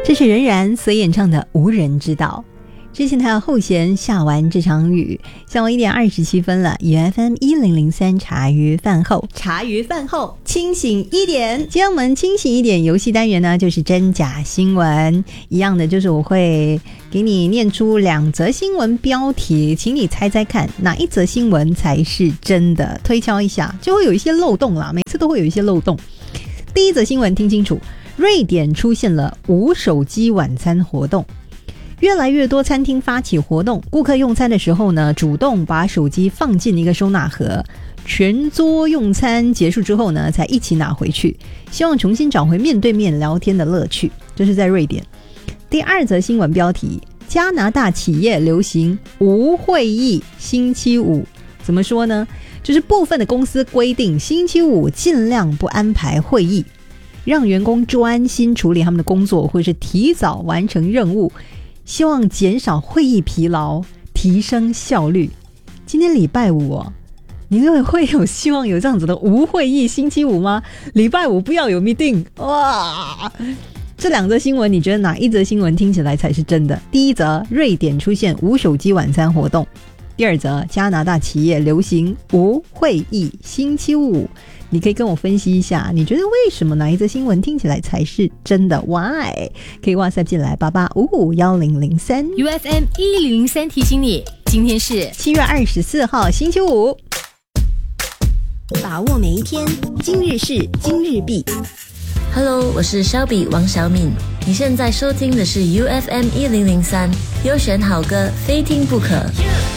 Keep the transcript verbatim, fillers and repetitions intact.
这是任然所演唱的《无人知道》。之前他的后弦下完这场雨，下午一点二十七分了。U F M 一零零三茶余饭后，茶余饭后清醒一点。今天我们清醒一点游戏单元呢，就是真假新闻一样的，就是我会给你念出两则新闻标题，请你猜猜看哪一则新闻才是真的，推敲一下，就会有一些漏洞啦，每次都会有一些漏洞。第一则新闻听清楚，瑞典出现了无手机晚餐活动。越来越多餐厅发起活动，顾客用餐的时候呢，主动把手机放进一个收纳盒，全桌用餐结束之后呢，才一起拿回去，希望重新找回面对面聊天的乐趣。这是在瑞典。第二则新闻标题，加拿大企业流行无会议星期五。怎么说呢？就是部分的公司规定星期五尽量不安排会议，让员工专心处理他们的工作，或是提早完成任务，希望减少会议疲劳，提升效率。今天礼拜五哦，你认为会有希望有这样子的无会议星期五吗？礼拜五不要有 meeting 哇！这两则新闻，你觉得哪一则新闻听起来才是真的？第一则，瑞典出现无手机晚餐活动；第二则，加拿大企业流行无会议星期五。你可以跟我分析一下，你觉得为什么哪一则新闻听起来才是真的 ？Why？ 可以 WhatsApp 进来八八五五一零零三 U F M 一零零三提醒你，今天是七月二十四号星期五， 把握每一天，今日事今日毕。 Hello， 我是肖比王小敏，你现在收听的是 U F M 一零零三，优选好歌，非听不可。